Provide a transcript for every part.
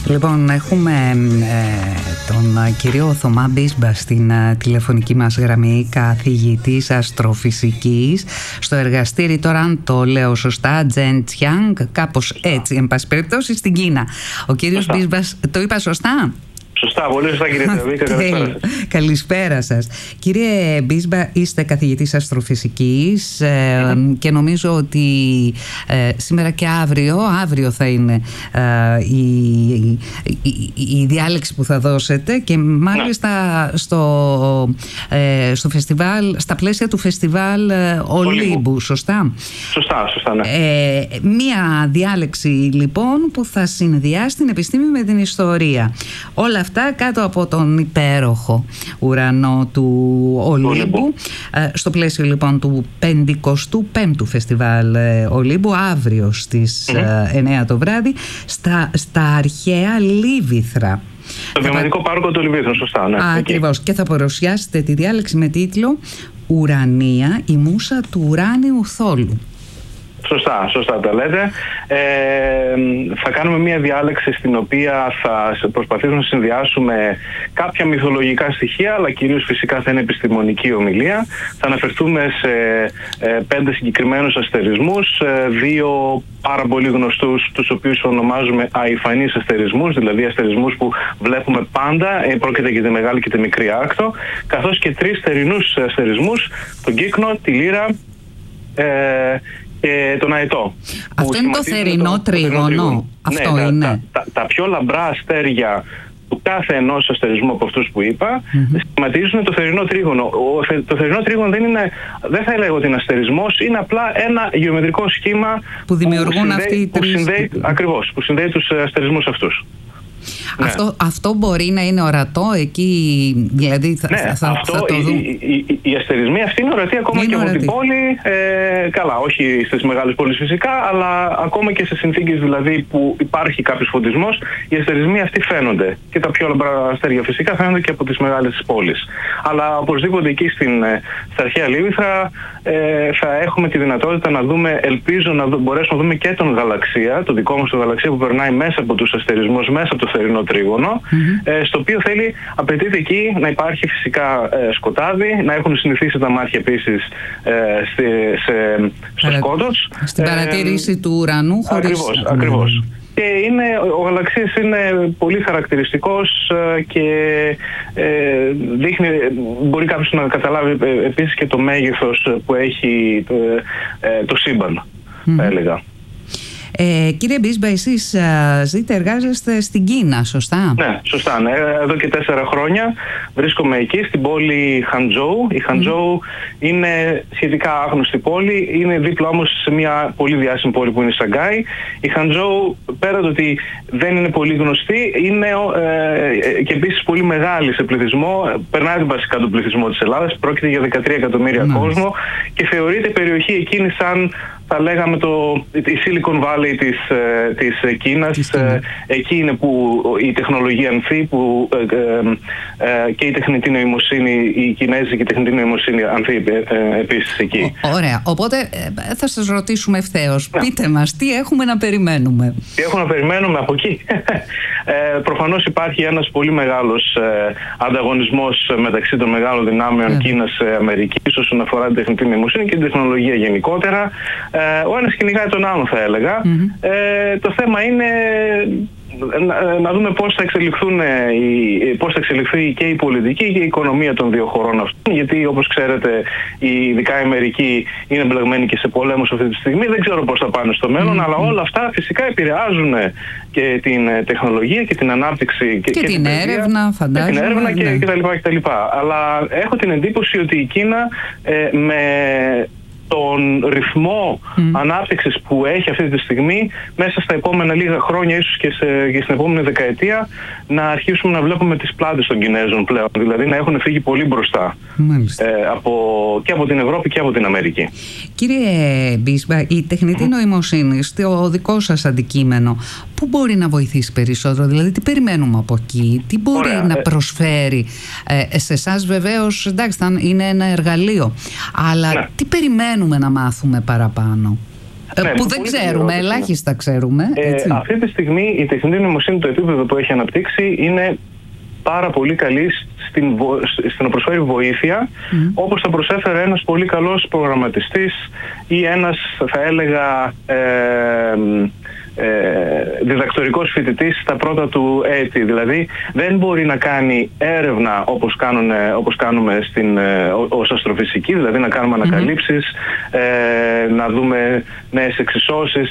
Λοιπόν, έχουμε τον κύριο Θωμά Μπίσμπα στην τηλεφωνική μας γραμμή, καθηγητής αστροφυσικής στο εργαστήρι, τώρα αν το λέω σωστά, Zhenjiang, κάπως έτσι, εν πάση περιπτώσει, στην Κίνα. Ο κύριος Μπίσμπας, το είπα σωστά? Σωστά, πολύ σωστά κύριε Τερβίκα, καλησπέρα σας. Καλησπέρα σας. Κύριε Μπίσμπα, είστε καθηγητής αστροφυσικής και νομίζω ότι σήμερα και αύριο θα είναι η διάλεξη που θα δώσετε και μάλιστα στο φεστιβάλ, στα πλαίσια του φεστιβάλ Ολύμπου, σωστά? Σωστά, ναι. Μία διάλεξη λοιπόν που θα συνδυάσει την επιστήμη με την ιστορία. Όλα αυτά κάτω από τον υπέροχο ουρανό του Ολύμπου, στο πλαίσιο λοιπόν του 55ου φεστιβάλ Ολύμπου, αύριο στις 9 το βράδυ, στα αρχαία Λίβηθρα. Το βιωματικό πάρκο του Λιβύθρου, σωστά, ναι. Ακριβώς. Και θα παρουσιάσετε τη διάλεξη με τίτλο «Ουρανία, η μούσα του ουράνιου θόλου». Σωστά τα λέτε. Θα κάνουμε μια διάλεξη στην οποία θα προσπαθήσουμε να συνδυάσουμε κάποια μυθολογικά στοιχεία, αλλά κυρίως φυσικά θα είναι επιστημονική ομιλία. Θα αναφερθούμε σε 5 συγκεκριμένους αστερισμούς, 2 πάρα πολύ γνωστούς, τους οποίους ονομάζουμε αϊφανείς αστερισμούς, δηλαδή αστερισμούς που βλέπουμε πάντα, πρόκειται για τη μεγάλη και τη μικρή άκτο, καθώς και 3 θερινούς αστερισμούς, τον Κύκνο, τη Λύρα και τον Αετό. Αυτό είναι το θερινό τρίγωνο. Αυτό ναι, είναι. Τα πιο λαμπρά αστέρια του κάθε ενός αστερισμού από αυτούς που είπα σχηματίζουν το θερινό τρίγωνο. Το θερινό τρίγωνο δεν θα έλεγα ότι είναι αστερισμός, είναι απλά ένα γεωμετρικό σχήμα που δημιουργούν αυτοί οι τρεις. Ακριβώς, που συνδέει τους αστερισμούς αυτούς. Ναι. Αυτό μπορεί να είναι ορατό εκεί, δηλαδή θα το δούμε. Οι αστερισμοί αυτοί είναι ορατοί ακόμα είναι και από την πόλη, καλά, όχι στις μεγάλες πόλεις φυσικά, αλλά ακόμα και σε συνθήκες δηλαδή που υπάρχει κάποιος φωτισμός, οι αστερισμοί αυτοί φαίνονται. Και τα πιο λαμπρά αστέρια φυσικά φαίνονται και από τις μεγάλες πόλεις. Αλλά οπωσδήποτε εκεί στα αρχαία Λίβηθρα θα έχουμε τη δυνατότητα να δούμε, ελπίζω να μπορέσουμε να δούμε και τον γαλαξία, το δικό μας το γαλαξία που περνάει μέσα από τους αστερισμούς, μέσα από το θερινό τρίγωνο, στο οποίο απαιτείται εκεί να υπάρχει φυσικά σκοτάδι, να έχουν συνηθίσει τα μάτια επίσης στο σκότος. Στην παρατήρηση του ουρανού χωρίς... Ακριβώς. Και ο γαλαξίας είναι πολύ χαρακτηριστικός και μπορεί κάποιος να καταλάβει επίσης και το μέγεθος που έχει το σύμπαν, θα έλεγα. Κύριε Μπίσμπα, εσείς εργάζεστε στην Κίνα, σωστά? Ναι, σωστά. Ναι. Εδώ και 4 χρόνια βρίσκομαι εκεί, στην πόλη Χαντζόου. Η Χαντζόου είναι σχετικά άγνωστη πόλη, είναι δίπλα όμως σε μια πολύ διάσημη πόλη που είναι η Σαγκάη. Η Χαντζόου, πέρα το ότι δεν είναι πολύ γνωστή, είναι και επίσης πολύ μεγάλη σε πληθυσμό, περνάει βασικά τον πληθυσμό της Ελλάδας, πρόκειται για 13 εκατομμύρια κόσμο και θεωρείται περιοχή εκείνη σαν, θα λέγαμε, η Silicon Valley της Κίνας. Εκεί είναι που η τεχνολογία ανθεί, που και η τεχνητή νοημοσύνη, η κινέζικη τεχνητή νοημοσύνη ανθεί επίσης εκεί. Ωραία. Οπότε θα σας ρωτήσουμε ευθέως. Πείτε μας, τι έχουμε να περιμένουμε? Τι έχουμε να περιμένουμε από εκεί? Προφανώς υπάρχει ένας πολύ μεγάλος ανταγωνισμός μεταξύ των μεγάλων δυνάμεων Κίνας-Αμερικής όσον αφορά την τεχνητή νοημοσύνη και την τεχνολογία γενικότερα. Ο ένας κυνηγάει τον άλλον, θα έλεγα. Το θέμα είναι να δούμε πώς θα εξελιχθεί και η πολιτική και η οικονομία των δύο χωρών αυτών, γιατί όπως ξέρετε ειδικά η Αμερική είναι εμπλεγμένη και σε πολέμους αυτή τη στιγμή. Δεν ξέρω πώς θα πάνε στο μέλλον, αλλά όλα αυτά φυσικά επηρεάζουν και την τεχνολογία και την ανάπτυξη και την έρευνα, φαντάζομαι. Και την έρευνα κτλ. Αλλά έχω την εντύπωση ότι η Κίνα με τον ρυθμό ανάπτυξης που έχει αυτή τη στιγμή, μέσα στα επόμενα λίγα χρόνια, ίσως και στην επόμενη δεκαετία, να αρχίσουμε να βλέπουμε τις πλάτες των Κινέζων πλέον. Δηλαδή να έχουν φύγει πολύ μπροστά και από την Ευρώπη και από την Αμερική. Κύριε Μπίσμπα, η τεχνητή νοημοσύνη, στο δικό σας αντικείμενο, πού μπορεί να βοηθήσει περισσότερο? Δηλαδή τι περιμένουμε από εκεί, τι μπορεί να προσφέρει σε εσάς? Βεβαίως, εντάξει, είναι ένα εργαλείο, αλλά τι περιμένουμε να μάθουμε παραπάνω? που δεν ξέρουμε, ελάχιστα ξέρουμε. Αυτή τη στιγμή η τεχνητή νοημοσύνη, το επίπεδο που έχει αναπτύξει είναι πάρα πολύ καλή στην να προσφέρει βοήθεια, όπως θα προσέφερε ένας πολύ καλός προγραμματιστής ή ένας, θα έλεγα, διδακτορικός φοιτητής στα πρώτα του έτη. Δηλαδή δεν μπορεί να κάνει έρευνα όπως κάνουμε ως αστροφυσική, δηλαδή να κάνουμε ανακαλύψεις, να δούμε νέες εξισώσεις,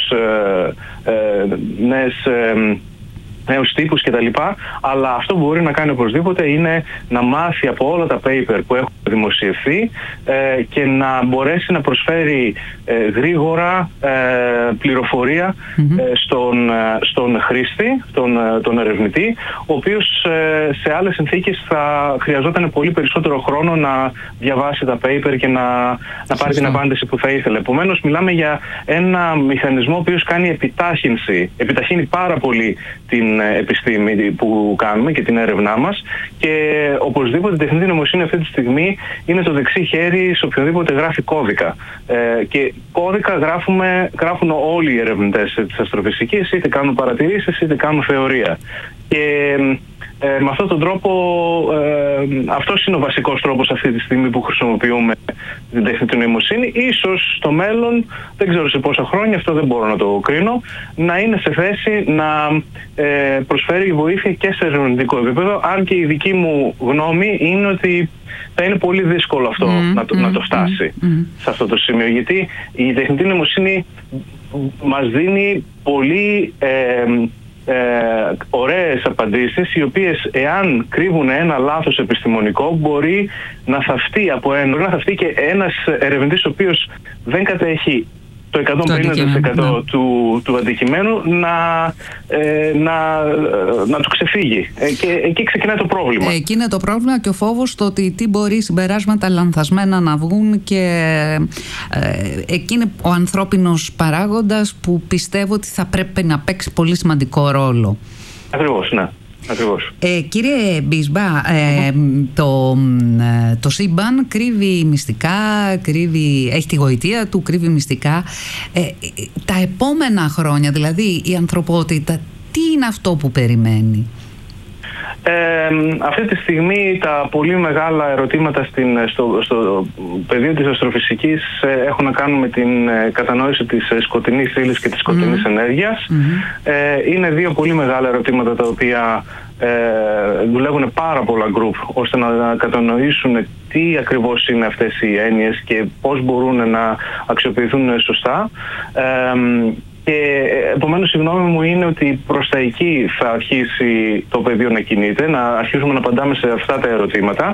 νέους τύπους κτλ. Αλλά αυτό που μπορεί να κάνει οπωσδήποτε είναι να μάθει από όλα τα paper που έχουν δημοσιευθεί και να μπορέσει να προσφέρει γρήγορα πληροφορία στον χρήστη, τον ερευνητή, ο οποίος σε άλλες συνθήκες θα χρειαζόταν πολύ περισσότερο χρόνο να διαβάσει τα paper και να πάρει την απάντηση που θα ήθελε. Επομένως, μιλάμε για ένα μηχανισμό ο οποίος επιταχύνει πάρα πολύ την επιστήμη που κάνουμε και την έρευνά μας, και οπωσδήποτε η τεχνητή νοημοσύνη αυτή τη στιγμή είναι το δεξί χέρι σε οποιοδήποτε γράφει κώδικα. Και κώδικα γράφουν όλοι οι ερευνητές της αστροφυσικής, είτε κάνουν παρατηρήσεις είτε κάνουν θεωρία. Και με αυτόν τον τρόπο, αυτός είναι ο βασικός τρόπος αυτή τη στιγμή που χρησιμοποιούμε την τεχνητή νοημοσύνη. Ίσως στο μέλλον, δεν ξέρω σε πόσα χρόνια, αυτό δεν μπορώ να το κρίνω, να είναι σε θέση να προσφέρει βοήθεια και σε ερευνητικό επίπεδο, αν και η δική μου γνώμη είναι ότι θα είναι πολύ δύσκολο αυτό να το φτάσει σε αυτό το σημείο, γιατί η τεχνητή νοημοσύνη μας δίνει πολύ ωραίες απαντήσεις, οι οποίες, εάν κρύβουν ένα λάθος επιστημονικό, μπορεί να θαυτεί και ένας ερευνητής ο οποίος δεν κατέχει το 150% του αντικειμένου να του ξεφύγει. Και εκεί ξεκινάει το πρόβλημα. Εκεί είναι το πρόβλημα και ο φόβος το ότι τι μπορεί συμπεράσματα λανθασμένα να βγουν, και εκεί είναι ο ανθρώπινος παράγοντας που πιστεύω ότι θα πρέπει να παίξει πολύ σημαντικό ρόλο. Ακριβώς, ναι. Ακριβώς. Κύριε Μπίσμπα, το σύμπαν κρύβει μυστικά, έχει τη γοητεία του, κρύβει μυστικά. Τα επόμενα χρόνια, δηλαδή η ανθρωπότητα, τι είναι αυτό που περιμένει? Αυτή τη στιγμή τα πολύ μεγάλα ερωτήματα στο πεδίο της αστροφυσικής έχουν να κάνουν με την κατανόηση της σκοτεινής ύλης και της σκοτεινής ενέργειας. Είναι δύο πολύ μεγάλα ερωτήματα τα οποία δουλεύουν πάρα πολλά γκρουπ ώστε να κατανοήσουν τι ακριβώς είναι αυτές οι έννοιες και πώς μπορούν να αξιοποιηθούν σωστά. Και επομένως η γνώμη μου είναι ότι προς τα εκεί θα αρχίσει το πεδίο να κινείται, να αρχίσουμε να απαντάμε σε αυτά τα ερωτήματα.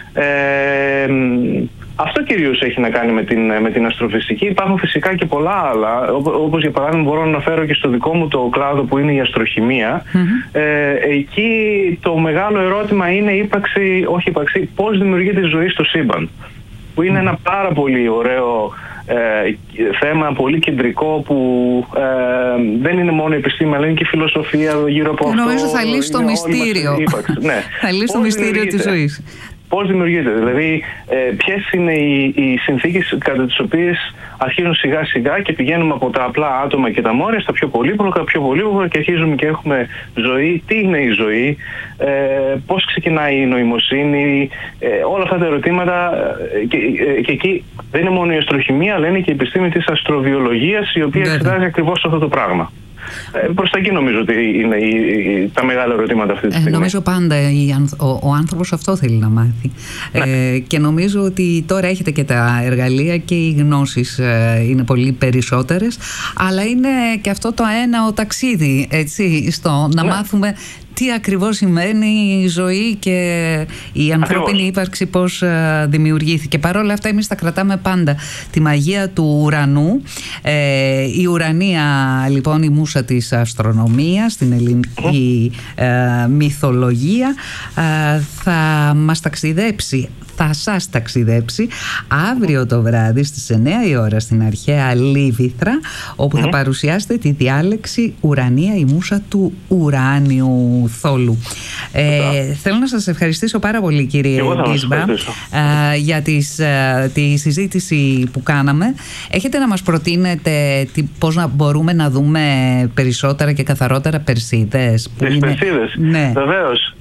Αυτό κυρίως έχει να κάνει με την αστροφυσική. Υπάρχουν φυσικά και πολλά άλλα, όπως για παράδειγμα μπορώ να αναφέρω και στο δικό μου το κλάδο που είναι η αστροχημία. Εκεί το μεγάλο ερώτημα είναι πώς δημιουργείται η ζωή στο σύμπαν, που είναι ένα πάρα πολύ ωραίο θέμα, πολύ κεντρικό, που δεν είναι μόνο η επιστήμη αλλά είναι και η φιλοσοφία γύρω από αυτό. Νομίζω θα λύσει το μυστήριο. Ναι. Θα λύσει το μυστήριο της ζωής. Πώς δημιουργείται, δηλαδή ποιες είναι οι συνθήκες κατά τις οποίες αρχίζουν σιγά σιγά και πηγαίνουμε από τα απλά άτομα και τα μόρια στα πιο πολύπλοκα και αρχίζουμε και έχουμε ζωή. Τι είναι η ζωή, πώς ξεκινάει η νοημοσύνη, όλα αυτά τα ερωτήματα, και εκεί δεν είναι μόνο η αστροχημία αλλά είναι και η επιστήμη της αστροβιολογίας, η οποία εξετάζει ακριβώς αυτό το πράγμα. Προς τα εκεί νομίζω ότι είναι τα μεγάλα ερωτήματα αυτή τη στιγμή. Νομίζω πάντα ο άνθρωπος αυτό θέλει να μάθει. Και νομίζω ότι τώρα έχετε και τα εργαλεία και οι γνώσεις είναι πολύ περισσότερες, αλλά είναι και αυτό το ένα ταξίδι, έτσι, στο να μάθουμε τι ακριβώς σημαίνει η ζωή και η ανθρώπινη ύπαρξη, πώς δημιουργήθηκε. Παρ' όλα αυτά εμείς τα κρατάμε πάντα τη μαγεία του ουρανού. Η ουρανία λοιπόν, η μούσα της αστρονομίας στην ελληνική μυθολογία, θα μας ταξιδέψει, θα σας ταξιδέψει αύριο το βράδυ στις 9 η ώρα στην αρχαία Λίβηθρα, όπου θα παρουσιάσετε τη διάλεξη Ουρανία, η μούσα του ουράνιου θόλου. Θέλω να σας ευχαριστήσω πάρα πολύ, κύριε Μπίσμπα, για τη συζήτηση που κάναμε. Έχετε να μας προτείνετε πώς να μπορούμε να δούμε περισσότερα και καθαρότερα περσίδες? Τις περσίδες, ναι. Βεβαίως.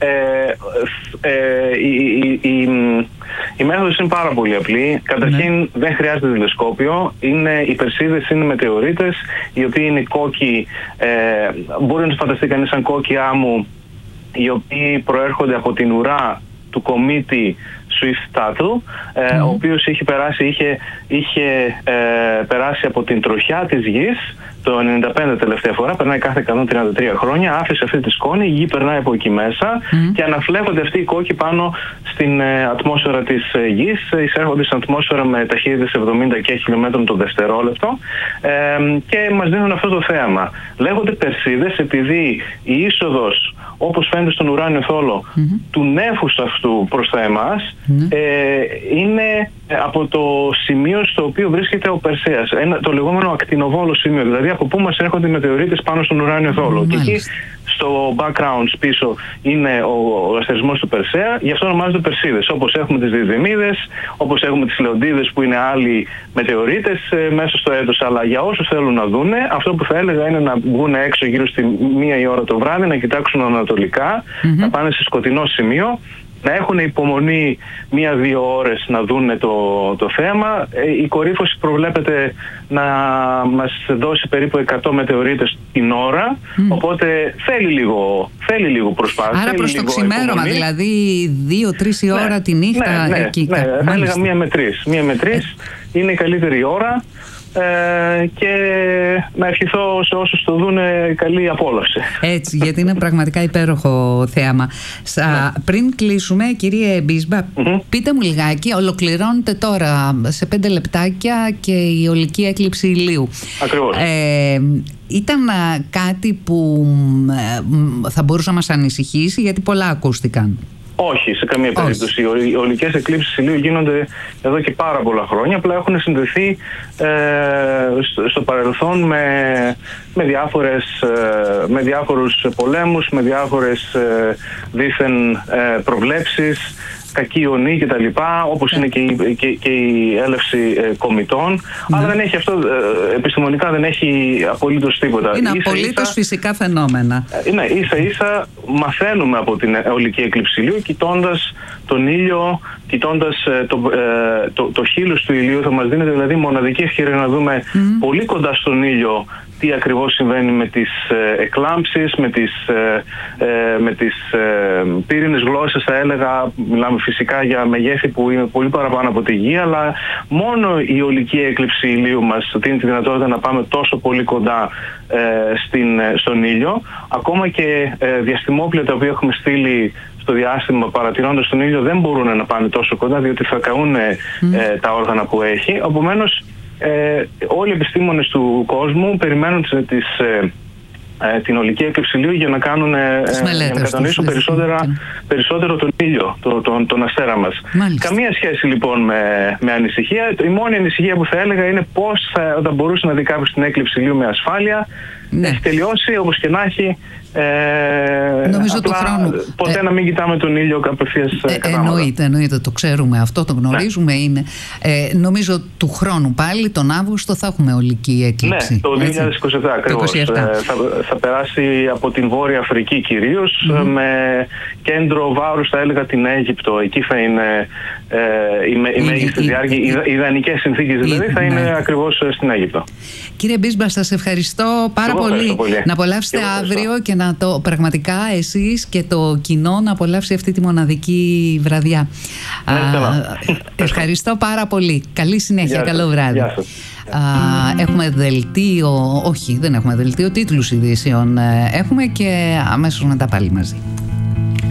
Η μέθοδος είναι πάρα πολύ απλή. Καταρχήν δεν χρειάζεται τηλεσκόπιο. Οι περσίδες είναι μετεωρίτες, οι οποίοι είναι κόκκι, μπορεί να τους φανταστεί κανείς σαν κόκκι άμμου, οι οποίοι προέρχονται από την ουρά του κομίτη Swift-Tuttle, ο οποίος είχε περάσει από την τροχιά της γης το 95 τελευταία φορά, περνάει κάθε 133 χρόνια, άφησε αυτή τη σκόνη, η γη περνάει από εκεί μέσα και αναφλέγονται αυτοί οι κόκκι πάνω στην ατμόσφαιρα της γης, εισέρχονται στην ατμόσφαιρα με ταχύτητες 70 και χιλιόμετρων το δευτερόλεπτο και μας δίνουν αυτό το θέαμα. Λέγονται περσίδες επειδή η είσοδος, όπως φαίνεται στον ουράνιο θόλο, του νέφους αυτού προς τα εμάς είναι από το σημείο στο οποίο βρίσκεται ο Περσέας, το λεγόμενο ακτινοβόλο σημείο, δηλαδή από πού μας έρχονται οι μετεωρίτες πάνω στον ουράνιο θόλο. Και εκεί στο background πίσω είναι ο αστερισμός του Περσέα, γι' αυτό ονομάζονται περσίδες. Όπως έχουμε τις Διδυμίδες, όπως έχουμε τις Λεοντίδες που είναι άλλοι μετεωρίτες μέσα στο έτος. Αλλά για όσους θέλουν να δούνε, αυτό που θα έλεγα είναι να βγουν έξω γύρω στη 1 η ώρα το βράδυ, να κοιτάξουν ανατολικά, να πάνε σε σκοτεινό σημείο, να έχουν υπομονή 1-2 ώρες να δούνε το θέαμα. Η κορύφωση προβλέπεται να μας δώσει περίπου 100 μετεωρίτες την ώρα, οπότε θέλει λίγο προσπάθεια. Άρα προς το ξημέρωμα, δηλαδή 2-3 η ώρα τη νύχτα εκεί. Ναι, θα έλεγα 1 με 3. 1 με 3 είναι η καλύτερη ώρα. Και να ευχηθώ σε όσους το δούνε καλή απόλαυση. Έτσι, γιατί είναι πραγματικά υπέροχο θέαμα. Πριν κλείσουμε, κύριε Μπίσμπα, πείτε μου λιγάκι, ολοκληρώνεται τώρα σε 5 λεπτάκια και η ολική έκλειψη ηλίου. Ακριβώς. Ήταν κάτι που θα μπορούσε να μας ανησυχήσει, γιατί πολλά ακούστηκαν? Όχι, σε καμία περίπτωση. Οι ολικές εκλήψεις ηλίου γίνονται εδώ και πάρα πολλά χρόνια. Απλά έχουν συνδεθεί στο παρελθόν με διάφορους πολέμους, με διάφορες δήθεν προβλέψεις, κακή ιονή κτλ. Όπως είναι και η έλευση κομητών. Αλλά δεν έχει αυτό, επιστημονικά δεν έχει απολύτως τίποτα. Είναι απολύτως φυσικά φαινόμενα. Ναι, ίσα-ίσα μαθαίνουμε από την ολική έκλειψη ηλίου, κοιτώντας τον ήλιο, κοιτώντας το χείλος του ηλίου, θα μας δίνεται δηλαδή μοναδική ευκαιρία να δούμε πολύ κοντά στον ήλιο τι ακριβώς συμβαίνει με τις εκλάμψεις, με τις πύρινες γλώσσες, θα έλεγα. Μιλάμε φυσικά για μεγέθη που είναι πολύ παραπάνω από τη γη, αλλά μόνο η ολική έκλειψη ηλίου μας δίνει τη δυνατότητα να πάμε τόσο πολύ κοντά στον ήλιο. Ακόμα και διαστημόπλια τα οποία έχουμε στείλει στο διάστημα παρατηρώντας τον ήλιο δεν μπορούν να πάνε τόσο κοντά, διότι θα καούν τα όργανα που έχει. Επομένως, όλοι οι επιστήμονες του κόσμου περιμένουν την ολική έκλειψη ηλίου για να κατανοήσουν περισσότερο τον ήλιο, τον αστέρα μας. Μάλιστα. Καμία σχέση λοιπόν με ανησυχία. Η μόνη ανησυχία που θα έλεγα είναι πώς θα μπορούσε να δει κάποιος την έκλειψη ηλίου με ασφάλεια. Έχει τελειώσει, όπως και να έχει. Νομίζω του χρόνου. Ποτέ να μην κοιτάμε τον ήλιο απευθείας κατάματα. Εννοείται, το ξέρουμε αυτό, το γνωρίζουμε. Είναι, νομίζω του χρόνου πάλι, τον Αύγουστο, θα έχουμε ολική έκλειψη. Ναι, το 2027 ακριβώς. Θα περάσει από την Βόρεια Αφρική κυρίως, με κέντρο βάρους θα έλεγα την Αίγυπτο. Εκεί θα είναι η μέγιστη διάρκεια. Οι ιδανικές συνθήκες δηλαδή θα είναι ακριβώς στην Αίγυπτο. Κύριε Μπίσμπα, σας ευχαριστώ πάρα πολύ. Να απολαύσετε αύριο και πραγματικά εσείς και το κοινό να απολαύσει αυτή τη μοναδική βραδιά. Ευχαριστώ πάρα πολύ. Καλή συνέχεια, καλό βράδυ. Έχουμε δελτίο, όχι δεν έχουμε δελτίο, τίτλους ειδήσεων έχουμε και αμέσως μετά πάλι μαζί.